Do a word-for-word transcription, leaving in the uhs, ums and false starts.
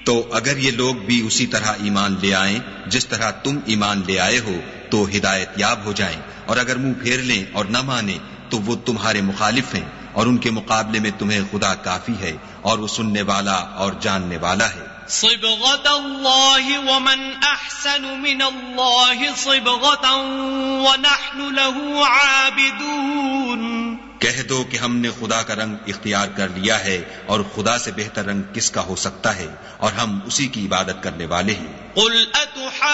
तो अगर ये लोग भी उसी तरह ईमान ले आएं जिस तरह तुम ईमान ले आए हो तो हिदायत याब हो जाएं, और अगर मुंह फेर लें और न माने तो वो तुम्हारे मुखालिफ हैं, और उनके मुकाबले में तुम्हें खुदा काफी है और वो सुनने वाला और जानने वाला है। सिबगतल्लाहि वमन अहसनु मिनल्लाहि सिबगतन वनहनु लहु आबिदून। कह दो कि हमने खुदा का रंग इख्तियार कर लिया है और खुदा से बेहतर रंग किसका हो सकता है, और हम उसी की इबादत करने वाले हैं।